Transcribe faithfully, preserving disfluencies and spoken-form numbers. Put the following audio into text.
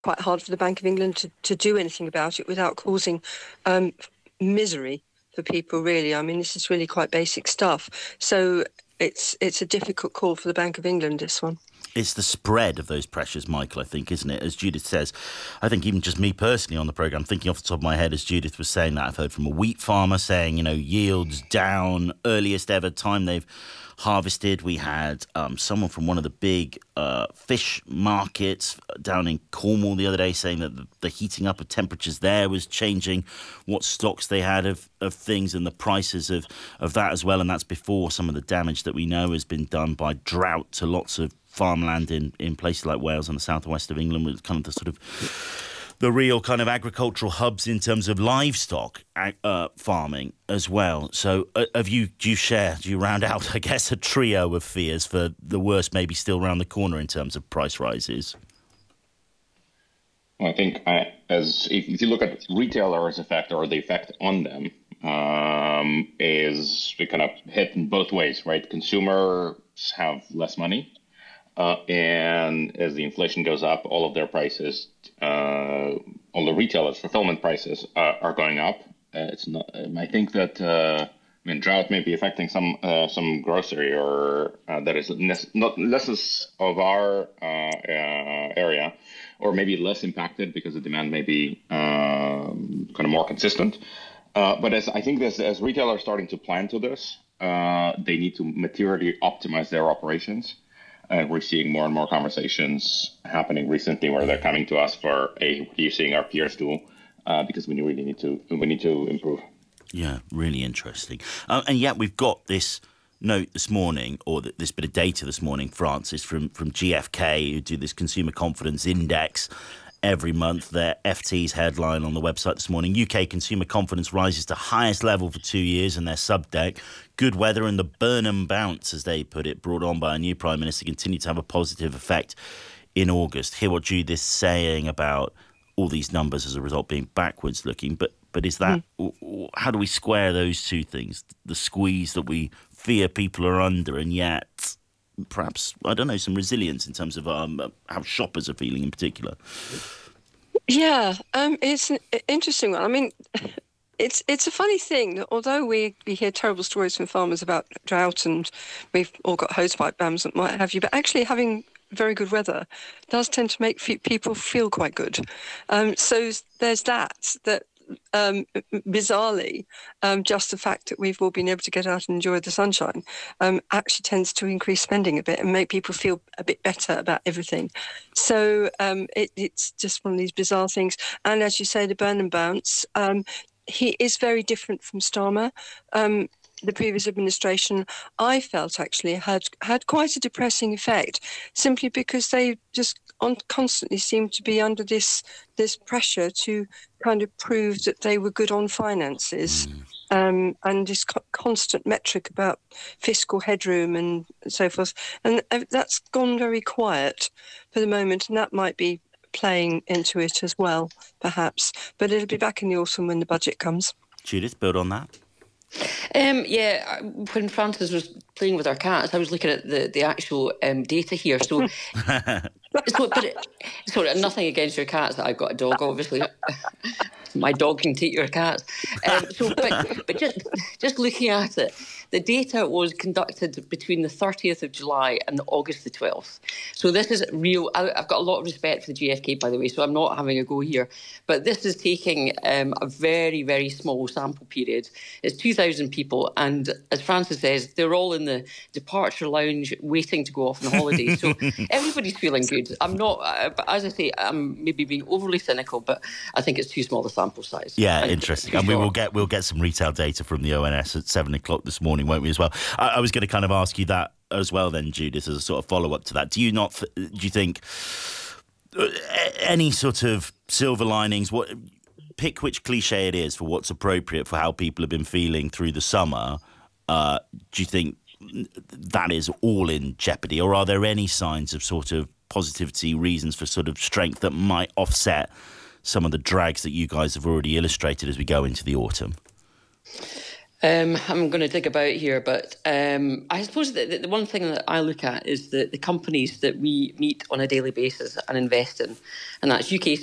quite hard for the Bank of England to, to do anything about it without causing um, misery for people, really. I mean, this is really quite basic stuff. So it's it's a difficult call for the Bank of England, this one. It's the spread of those pressures, Michael, I think, isn't it? As Judith says, I think even just me personally on the programme, thinking off the top of my head, as Judith was saying that, I've heard from a wheat farmer saying, you know, yields down, earliest ever time they've harvested. We had um, someone from one of the big uh, fish markets down in Cornwall the other day saying that the, the heating up of temperatures there was changing what stocks they had of, of things and the prices of, of that as well. And that's before some of the damage that we know has been done by drought to lots of farmland in, in places like Wales and the southwest of England, with kind of the sort of the real kind of agricultural hubs in terms of livestock uh, farming as well. So uh, have you, do you share, do you round out, I guess, a trio of fears for the worst maybe still around the corner in terms of price rises? Well, I think I, as if, if you look at retailers' effect or the effect on them, um, is we kind of hit in both ways, right? Consumers have less money. Uh, and as the inflation goes up, all of their prices, uh, all the retailers' fulfillment prices uh, are going up. Uh, it's not. Um, I think that uh, I mean drought may be affecting some uh, some grocery or uh, that is ne- not less of our uh, uh, area, or maybe less impacted because the demand may be um, kind of more consistent. Uh, but as I think as as retailers are starting to plan to this, uh, they need to materially optimize their operations. And we're seeing more and more conversations happening recently where they're coming to us for, hey, what are you seeing our peers do? Uh, because we really need to we need to improve. Yeah, really interesting. Uh, and yet we've got this note this morning, or this bit of data this morning, Francis, from, from G F K, who do this Consumer Confidence Index every month. Their F T's headline on the website this morning: U K consumer confidence rises to highest level for two years, and their subdeck: good weather and the Burnham bounce, as they put it, brought on by a new Prime Minister, continue to have a positive effect in August. Hear what Judith's saying about all these numbers as a result being backwards looking, but but is that, mm. how do we square those two things? The squeeze that we fear people are under, and yet perhaps, I don't know, some resilience in terms of um, how shoppers are feeling in particular. Yeah, um, it's an interesting one. I mean, it's it's a funny thing that although we, we hear terrible stories from farmers about drought and we've all got hosepipe dams and what have you, but actually having very good weather does tend to make fe- people feel quite good. Um, so there's that, that Um, bizarrely, um, just the fact that we've all been able to get out and enjoy the sunshine um, actually tends to increase spending a bit and make people feel a bit better about everything. So um, it, it's just one of these bizarre things. And as you say, the Burnham bounce, um, he is very different from Starmer. Um, the previous administration, I felt actually had had quite a depressing effect, simply because they just on, constantly seemed to be under this this pressure to kind of prove that they were good on finances, mm. um, and this co- constant metric about fiscal headroom and so forth. And that's gone very quiet for the moment, and that might be playing into it as well, perhaps. But it'll be back in the autumn when the budget comes. Judith, build on that. Um, yeah, when Francis was playing with our cats, I was looking at the, the actual um, data here. So, so but it, sorry, nothing against your cats. I've got a dog, obviously. My dog can take your cats. Um, so, but but just just looking at it, the data was conducted between the thirtieth of July and August the twelfth. So this is real. I, I've got a lot of respect for the G F K, by the way, so I'm not having a go here. But this is taking um, a very, very small sample period. It's two thousand people. And as Francis says, they're all in the departure lounge waiting to go off on holiday. So everybody's feeling good. I'm not, uh, but as I say, I'm maybe being overly cynical, but I think it's too small a sample size. Yeah, interesting. And we will get we'll get some retail data from the O N S at seven o'clock this morning, won't we, as well? I, I was going to kind of ask you that as well then, Judith, as a sort of follow-up to that. Do you not, do you think any sort of silver linings, what, pick which cliche it is for what's appropriate for how people have been feeling through the summer, uh, do you think that is all in jeopardy, or are there any signs of sort of positivity, reasons for sort of strength that might offset some of the drags that you guys have already illustrated as we go into the autumn? Um, I'm going to dig about here, but um, I suppose that the, the one thing that I look at is the, the companies that we meet on a daily basis and invest in, and that's U K